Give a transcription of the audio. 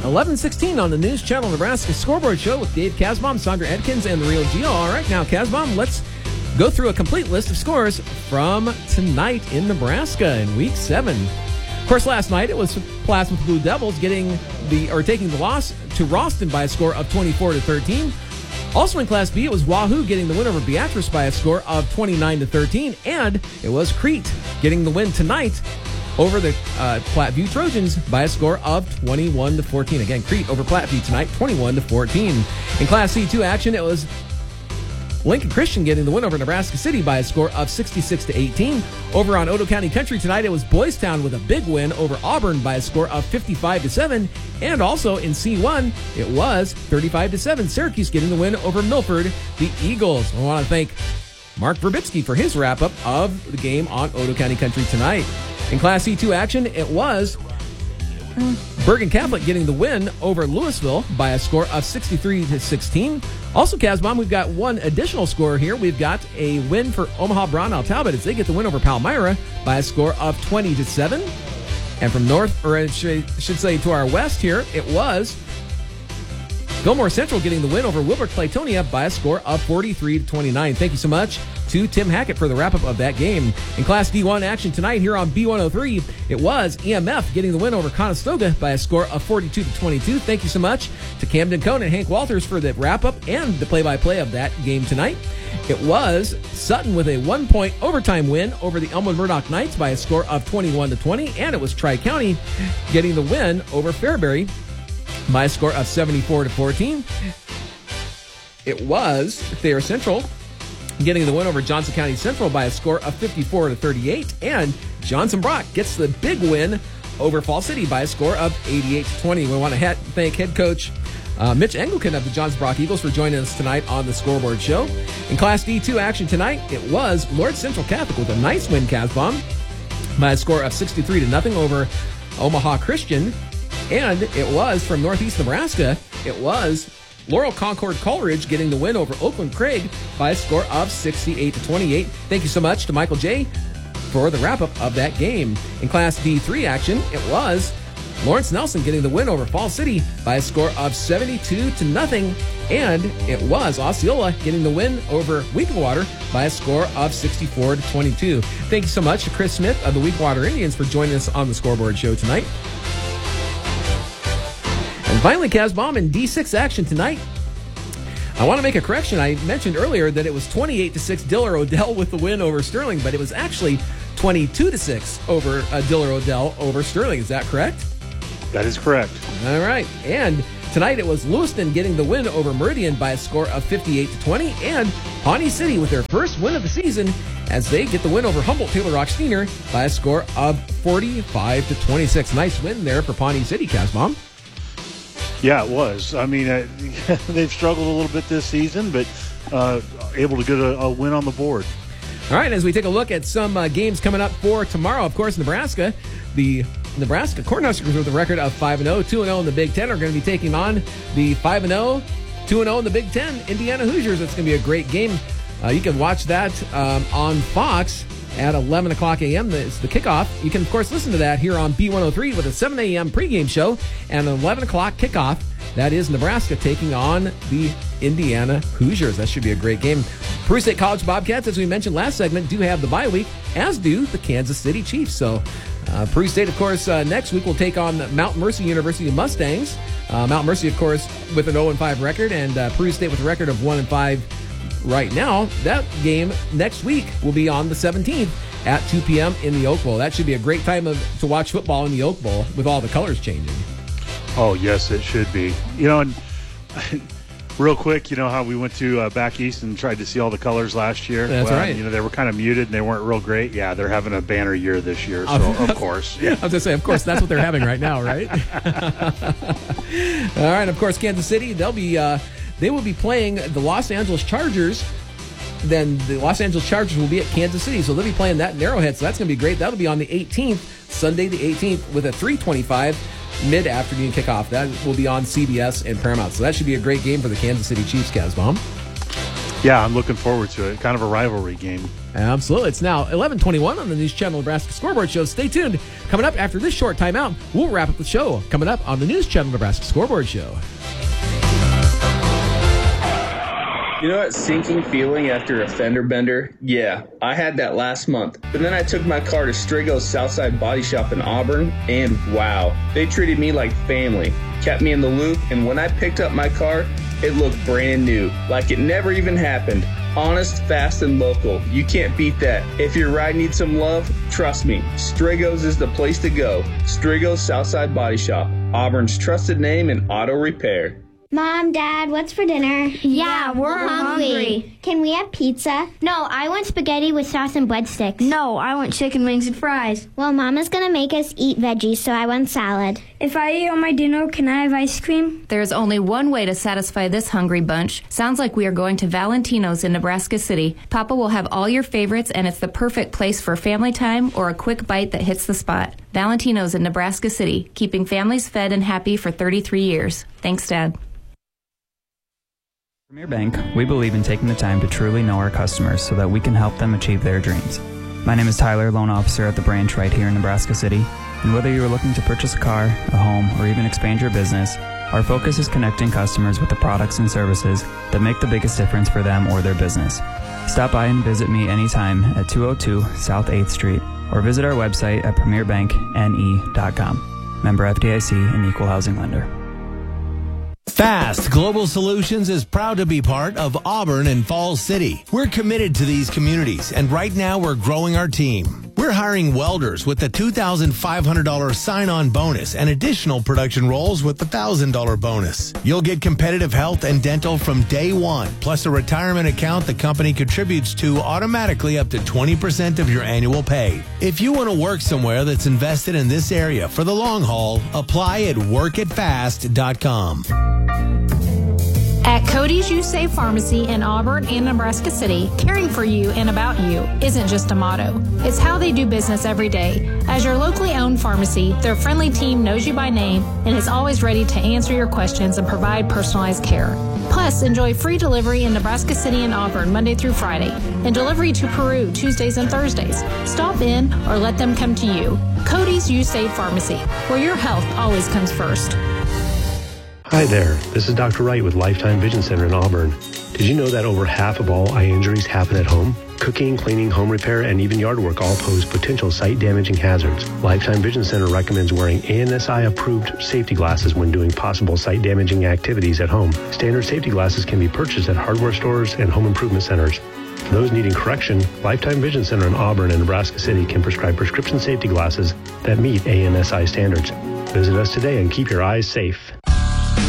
11:16 on the News Channel Nebraska Scoreboard Show with Dave Casbaum, Sandra Edkins, and the Real Gio. All right, now, Casbaum, let's go through a complete list of scores from tonight in Nebraska in Week 7. Of course, last night it was Plattsmouth Blue Devils taking the loss to Ralston by a score of 24-13. Also in Class B, it was Wahoo getting the win over Beatrice by a score of 29-13, and it was Crete getting the win tonight over the Platteview Trojans by a score of 21-14. Again, Crete over Platteview tonight, 21-14. In Class C2 action, it was Lincoln Christian getting the win over Nebraska City by a score of 66-18. Over on Otoe County Country tonight, it was Boys Town with a big win over Auburn by a score of 55-7. And also in C1, it was 35-7. Syracuse getting the win over Milford, the Eagles. I want to thank Mark Verbitsky for his wrap-up of the game on Otoe County Country tonight. In Class C2 action, it was Bergen Catholic getting the win over Louisville by a score of 63-16. Also, Casbaum, we've got one additional score here. We've got a win for Omaha Brownell Talbot as they get the win over Palmyra by a score of 20-7. And from north, or I should say to our west here, it was Fillmore Central getting the win over Wilbur Claytonia by a score of 43-29. Thank you so much to Tim Hackett for the wrap-up of that game. In Class D1 action tonight here on B103, it was EMF getting the win over Conestoga by a score of 42-22. Thank you so much to Camden Cone and Hank Walters for the wrap-up and the play-by-play of that game tonight. It was Sutton with a 1-point overtime win over the Elmwood Murdoch Knights by a score of 21-20, and it was Tri-County getting the win over Fairbury by a score of 74-14. It was Thayer Central getting the win over Johnson County Central by a score of 54-38. And Johnson Brock gets the big win over Fall City by a score of 88-20. We want to thank head coach Mitch Engelken of the Johnson Brock Eagles for joining us tonight on the Scoreboard Show. In Class D2 action tonight, it was Lord Central Catholic with a nice win, Casbaum, by a score of 63-0 over Omaha Christian. And it was from Northeast Nebraska, it was Laurel Concord Coleridge getting the win over Oakland Craig by a score of 68-28. Thank you so much to Michael J. for the wrap-up of that game. In Class D3 action, it was Lawrence Nelson getting the win over Fall City by a score of 72-0. And it was Osceola getting the win over Weekwater by a score of 64-22. Thank you so much to Chris Smith of the Weekwater Indians for joining us on the Scoreboard Show tonight. And finally, Casbaum, in D6 action tonight, I want to make a correction. I mentioned earlier that it was 28-6 Diller Odell with the win over Sterling, but it was actually 22-6 over Diller Odell over Sterling. Is that correct? That is correct. All right. And tonight it was Lewiston getting the win over Meridian by a score of 58-20, and Pawnee City with their first win of the season as they get the win over Humboldt Taylor Rock Steiner by a score of 45-26. Nice win there for Pawnee City, Casbaum. Yeah, it was. I mean, they've struggled a little bit this season, but able to get a win on the board. All right, as we take a look at some games coming up for tomorrow, of course, Nebraska, the Nebraska Cornhuskers with a record of 5-0, 2-0 in the Big Ten are going to be taking on the 5-0, 2-0 in the Big Ten Indiana Hoosiers. It's going to be a great game. You can watch that on Fox at 11 o'clock a.m. It's the kickoff. You can, of course, listen to that here on B103 with a 7 a.m. pregame show and an 11 o'clock kickoff. That is Nebraska taking on the Indiana Hoosiers. That should be a great game. Peru State College Bobcats, as we mentioned last segment, do have the bye week, as do the Kansas City Chiefs. So Peru State, of course, next week will take on Mount Mercy University Mustangs. Mount Mercy, of course, with an 0-5 record, and Peru State with a record of 1-5 right now. That game next week will be on the 17th at 2 p.m. in the Oak Bowl. That should be a great time to watch football in the Oak Bowl with all the colors changing. Oh, yes, it should be. You know, and real quick, you know how we went to back east and tried to see all the colors last year? That's right. You know, they were kind of muted and they weren't real great. Yeah, they're having a banner year this year, so of course. Yeah. I was going to say, of course, that's what they're having right now, right? All right, of course, Kansas City, they will be playing the Los Angeles Chargers. Then the Los Angeles Chargers will be at Kansas City, so they'll be playing that in Arrowhead, so that's going to be great. That'll be on the 18th, Sunday the 18th, with a 3:25 mid-afternoon kickoff. That will be on CBS and Paramount, so that should be a great game for the Kansas City Chiefs, Casbaum. Yeah, I'm looking forward to it. Kind of a rivalry game. Absolutely. It's now 11:21 on the News Channel Nebraska Scoreboard Show. Stay tuned. Coming up after this short timeout, we'll wrap up the show. Coming up on the News Channel Nebraska Scoreboard Show. You know that sinking feeling after a fender bender? Yeah, I had that last month. But then I took my car to Strigo's Southside Body Shop in Auburn, and wow, they treated me like family, kept me in the loop, and when I picked up my car, it looked brand new, like it never even happened. Honest, fast, and local. You can't beat that. If your ride needs some love, trust me, Strigo's is the place to go. Strigo's Southside Body Shop, Auburn's trusted name in auto repair. Mom, Dad, what's for dinner? Yeah, we're hungry. Can we have pizza? No, I want spaghetti with sauce and breadsticks. No, I want chicken wings and fries. Well, Mama's going to make us eat veggies, so I want salad. If I eat all my dinner, can I have ice cream? There's only one way to satisfy this hungry bunch. Sounds like we are going to Valentino's in Nebraska City. Papa will have all your favorites, and it's the perfect place for family time or a quick bite that hits the spot. Valentino's in Nebraska City, keeping families fed and happy for 33 years. Thanks, Dad. Premier Bank, we believe in taking the time to truly know our customers so that we can help them achieve their dreams. My name is Tyler, loan officer at the branch right here in Nebraska City, and whether you are looking to purchase a car, a home, or even expand your business, our focus is connecting customers with the products and services that make the biggest difference for them or their business. Stop by and visit me anytime at 202 South 8th Street, or visit our website at premierbankne.com. Member FDIC and equal housing lender. Fast Global Solutions is proud to be part of Auburn and Falls City. We're committed to these communities, and right now we're growing our team. We're hiring welders with the $2,500 sign-on bonus and additional production roles with the $1,000 bonus. You'll get competitive health and dental from day one, plus a retirement account the company contributes to automatically up to 20% of your annual pay. If you want to work somewhere that's invested in this area for the long haul, apply at workitfast.com. At Cody's You Save Pharmacy in Auburn and Nebraska City, caring for you and about you isn't just a motto. It's how they do business every day. As your locally owned pharmacy, their friendly team knows you by name and is always ready to answer your questions and provide personalized care. Plus, enjoy free delivery in Nebraska City and Auburn Monday through Friday and delivery to Peru Tuesdays and Thursdays. Stop in or let them come to you. Cody's You Save Pharmacy, where your health always comes first. Hi there, this is Dr. Wright with Lifetime Vision Center in Auburn. Did you know that over half of all eye injuries happen at home? Cooking, cleaning, home repair, and even yard work all pose potential sight-damaging hazards. Lifetime Vision Center recommends wearing ANSI-approved safety glasses when doing possible sight-damaging activities at home. Standard safety glasses can be purchased at hardware stores and home improvement centers. For those needing correction, Lifetime Vision Center in Auburn and Nebraska City can prescribe prescription safety glasses that meet ANSI standards. Visit us today and keep your eyes safe.